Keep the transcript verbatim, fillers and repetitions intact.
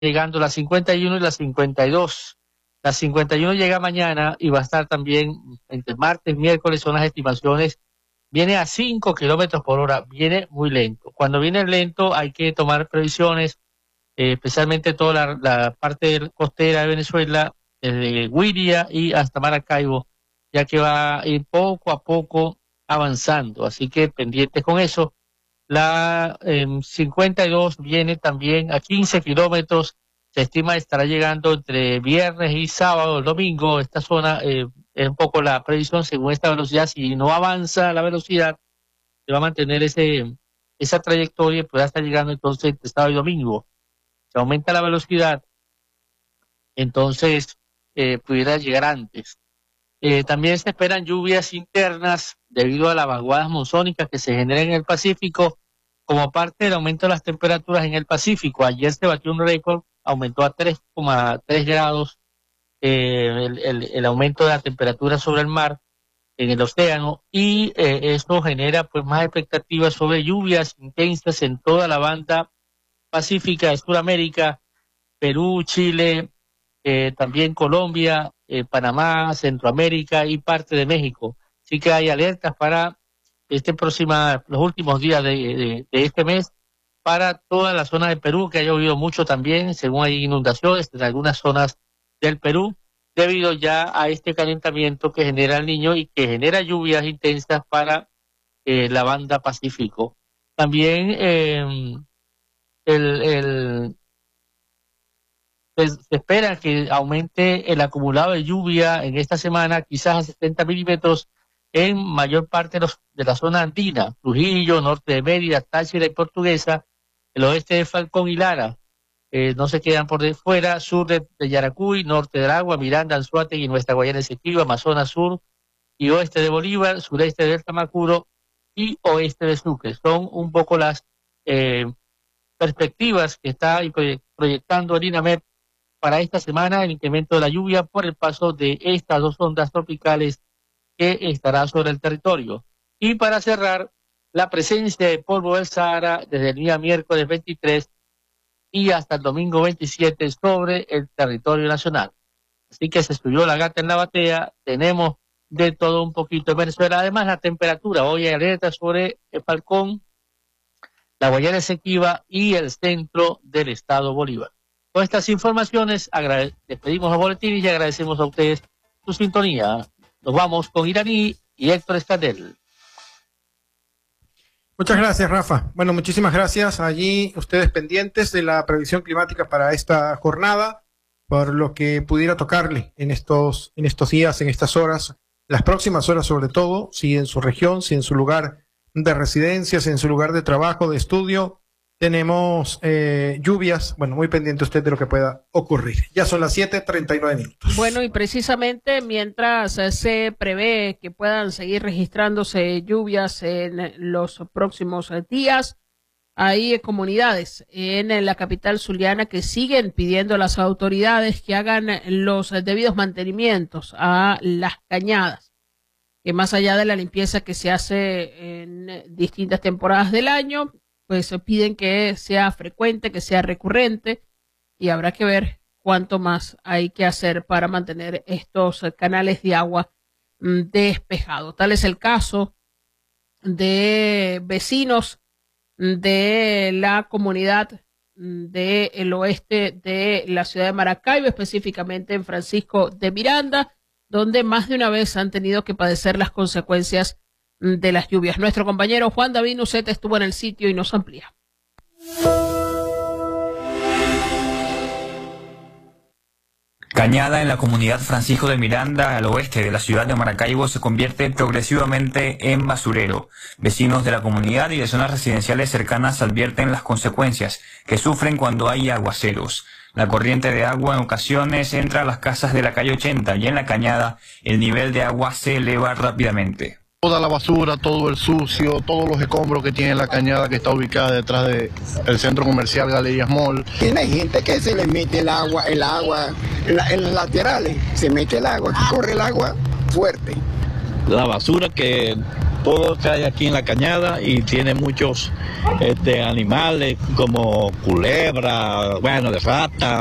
llegando la cincuenta y uno y la cincuenta y dos. La cincuenta y uno llega mañana y va a estar también entre martes y miércoles, son las estimaciones. Viene a cinco kilómetros por hora, viene muy lento. Cuando viene lento hay que tomar previsiones, eh, especialmente toda la, la parte costera de Venezuela, desde Guiria y hasta Maracaibo, ya que va a ir poco a poco avanzando. Así que pendientes con eso. La eh, cincuenta y dos viene también a quince kilómetros. Se estima estará llegando entre viernes y sábado, el domingo. Esta zona eh, es un poco la previsión según esta velocidad. Si no avanza la velocidad, se va a mantener ese esa trayectoria y pueda estar llegando entonces entre sábado y domingo. Se aumenta la velocidad, entonces eh, pudiera llegar antes. Eh, también se esperan lluvias internas debido a las vaguadas monzónicas que se generan en el Pacífico como parte del aumento de las temperaturas en el Pacífico. Ayer se batió un récord, aumentó a tres coma tres grados eh, el, el, el aumento de la temperatura sobre el mar, en el océano, y eh, esto genera pues más expectativas sobre lluvias intensas en toda la banda pacífica de Sudamérica, Perú, Chile, eh, también Colombia, eh, Panamá, Centroamérica y parte de México. Así que hay alertas para este próxima, los últimos días de, de, de este mes, para toda la zona de Perú, que ha llovido mucho también, según hay inundaciones en algunas zonas del Perú, debido ya a este calentamiento que genera el Niño y que genera lluvias intensas para eh, la banda Pacífico. También eh, el, el Se, se espera que aumente el acumulado de lluvia en esta semana, quizás a setenta milímetros en mayor parte de, los, de la zona andina, Trujillo, norte de Mérida, Táchira y Portuguesa, el oeste de Falcón y Lara, eh, no se quedan por de fuera, sur de, de Yaracuy, norte del Agua, Miranda, Anzoátegui y Nuestra Guayana Esequiba, Amazonas Sur y oeste de Bolívar, sureste de Tamacuro y oeste de Sucre. Son un poco las eh, perspectivas que está proyectando el INAMED para esta semana, el incremento de la lluvia por el paso de estas dos ondas tropicales que estará sobre el territorio. Y para cerrar, la presencia de polvo del Sahara desde el día miércoles veintitrés y hasta el domingo veintisiete sobre el territorio nacional. Así que se subió la gata en la batea, tenemos de todo un poquito en Venezuela. Además, la temperatura, hoy hay alerta sobre el Falcón, la Guayana Esequiba y el centro del estado Bolívar. Con estas informaciones, despedimos los boletines y agradecemos a ustedes su sintonía. Nos vamos con Iraní y Héctor Escandel. Muchas gracias, Rafa. Bueno, muchísimas gracias. Allí ustedes pendientes de la previsión climática para esta jornada, por lo que pudiera tocarle en estos, en estos días, en estas horas, las próximas horas sobre todo, si en su región, si en su lugar de residencia, si en su lugar de trabajo, de estudio, tenemos eh, lluvias. Bueno, muy pendiente usted de lo que pueda ocurrir. Ya son las siete treinta y nueve minutos. Bueno, y precisamente mientras eh, se prevé que puedan seguir registrándose lluvias en los próximos eh, días, hay eh, comunidades en, en la capital zuliana que siguen pidiendo a las autoridades que hagan los eh, debidos mantenimientos a las cañadas, que más allá de la limpieza que se hace en eh, distintas temporadas del año, pues piden que sea frecuente, que sea recurrente, y habrá que ver cuánto más hay que hacer para mantener estos canales de agua despejados. Tal es el caso de vecinos de la comunidad del oeste de la ciudad de Maracaibo, específicamente en Francisco de Miranda, donde más de una vez han tenido que padecer las consecuencias de las lluvias. Nuestro compañero Juan David Nuceta estuvo en el sitio y nos amplía. Cañada en la comunidad Francisco de Miranda, al oeste de la ciudad de Maracaibo, se convierte progresivamente en basurero. Vecinos de la comunidad y de zonas residenciales cercanas advierten las consecuencias que sufren cuando hay aguaceros. La corriente de agua en ocasiones entra a las casas de la calle ochenta y en la cañada el nivel de agua se eleva rápidamente. Toda la basura, todo el sucio, todos los escombros que tiene la cañada que está ubicada detrás del centro comercial Galerías Mall. Tiene gente que se le mete el agua, el agua, en, la, en los laterales, se mete el agua, aquí corre el agua fuerte. La basura que todo que hay aquí en la cañada y tiene muchos este, animales como culebra, bueno, de rata.